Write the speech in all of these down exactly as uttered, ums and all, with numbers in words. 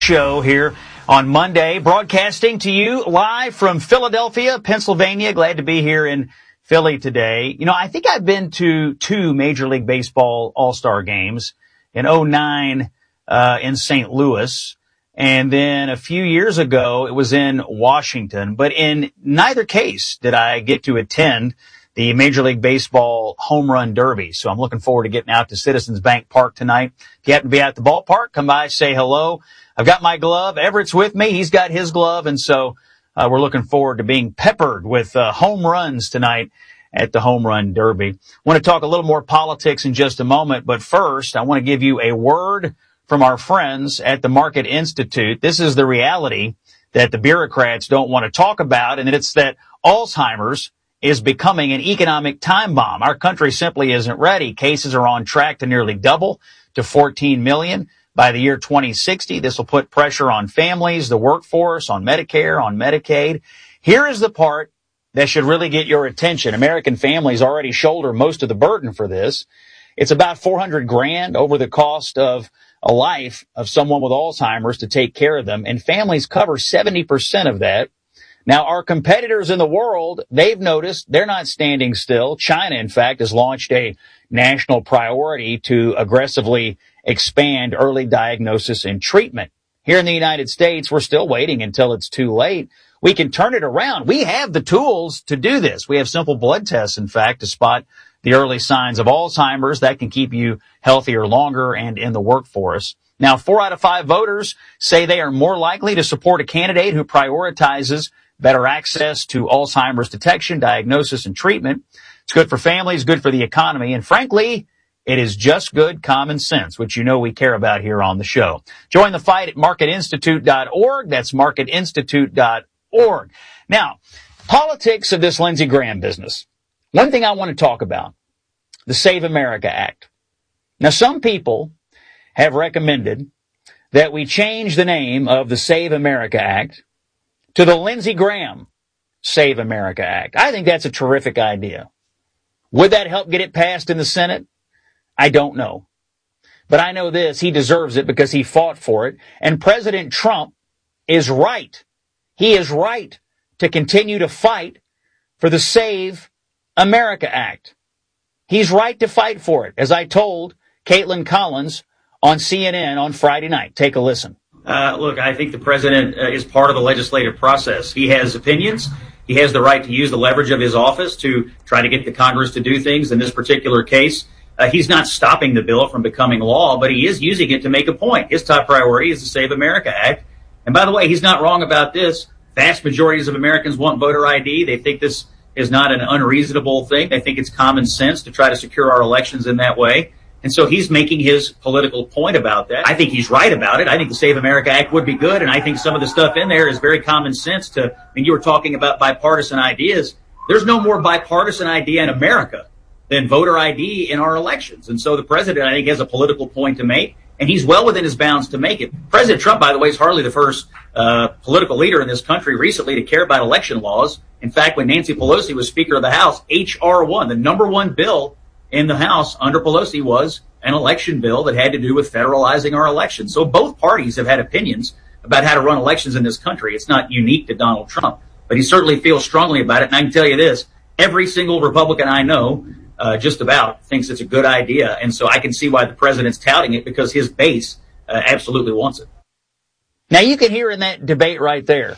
Show here on Monday, broadcasting to you live from Philadelphia, Pennsylvania. Glad to be here in Philly today. You know, I think I've been to two Major League Baseball All-Star games in oh nine uh, in Saint Louis, and then a few years ago it was in Washington. But in neither case did I get to attend the Major League Baseball Home Run Derby. So I'm looking forward to getting out to Citizens Bank Park tonight. If you happen to be at the ballpark, come by, say hello. I've got my glove. Everett's with me. He's got his glove. And so uh, we're looking forward to being peppered with uh, home runs tonight at the Home Run Derby. I want to talk a little more politics in just a moment. But first, I want to give you a word from our friends at the Market Institute. This is the reality that the bureaucrats don't want to talk about, and it's that Alzheimer's is becoming an economic time bomb. Our country simply isn't ready. Cases are on track to nearly double to fourteen million by the year twenty sixty. This will put pressure on families, the workforce, on Medicare, on Medicaid. Here is the part that should really get your attention. American families already shoulder most of the burden for this. It's about four hundred grand over the cost of a life of someone with Alzheimer's to take care of them, and families cover seventy percent of that. Now, our competitors in the world, they've noticed they're not standing still. China, in fact, has launched a national priority to aggressively expand early diagnosis and treatment. Here in the United States, we're still waiting until it's too late. We can turn it around. We have the tools to do this. We have simple blood tests, in fact, to spot the early signs of Alzheimer's. That can keep you healthier longer and in the workforce. Now, four out of five voters say they are more likely to support a candidate who prioritizes better access to Alzheimer's detection, diagnosis, and treatment. It's good for families, good for the economy, and frankly, it is just good common sense, which you know we care about here on the show. Join the fight at market institute dot org. That's market institute dot org. Now, politics of this Lindsey Graham business. One thing I want to talk about, the Save America Act. Now, some people have recommended that we change the name of the Save America Act to the Lindsey Graham Save America Act. I think that's a terrific idea. Would that help get it passed in the Senate? I don't know. But I know this, he deserves it because he fought for it. And President Trump is right. He is right to continue to fight for the Save America Act. He's right to fight for it, as I told Caitlin Collins on C N N on Friday night. Take a listen. Uh, look, I think the president uh, is part of the legislative process. He has opinions. He has the right to use the leverage of his office to try to get the Congress to do things. In this particular case, uh, he's not stopping the bill from becoming law, but he is using it to make a point. His top priority is the Save America Act. And by the way, he's not wrong about this. Vast majorities of Americans want voter I D. They think this is not an unreasonable thing. They think it's common sense to try to secure our elections in that way. And so he's making his political point about that. I think he's right about it. I think the Save America Act would be good, and I think some of the stuff in there is very common sense to, I mean, you were talking about bipartisan ideas. There's no more bipartisan idea in America than voter I D in our elections. And so the president, I think, has a political point to make, and he's well within his bounds to make it. President Trump, by the way, is hardly the first uh political leader in this country recently to care about election laws. In fact, when Nancy Pelosi was Speaker of the House, H R one, the number one bill in the House under Pelosi, was an election bill that had to do with federalizing our elections. So both parties have had opinions about how to run elections in this country. It's not unique to Donald Trump, but he certainly feels strongly about it. And I can tell you this, every single Republican I know uh, just about thinks it's a good idea. And so I can see why the president's touting it, because his base uh, absolutely wants it. Now, you can hear in that debate right there,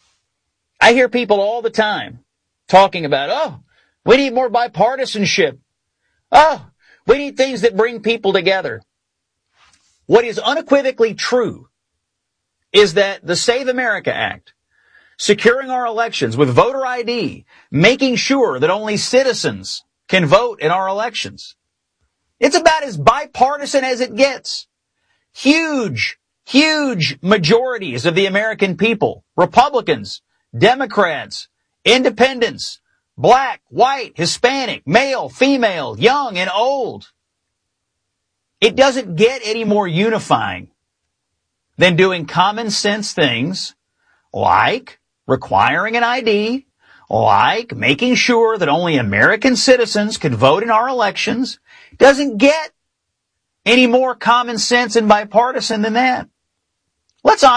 I hear people all the time talking about, oh, we need more bipartisanship. Oh, we need things that bring people together. What is unequivocally true is that the Save America Act, securing our elections with voter I D, making sure that only citizens can vote in our elections, it's about as bipartisan as it gets. Huge, huge majorities of the American people, Republicans, Democrats, independents, black, white, Hispanic, male, female, young, and old. It doesn't get any more unifying than doing common sense things like requiring an I D, like making sure that only American citizens can vote in our elections. It doesn't get any more common sense and bipartisan than that. Let's honor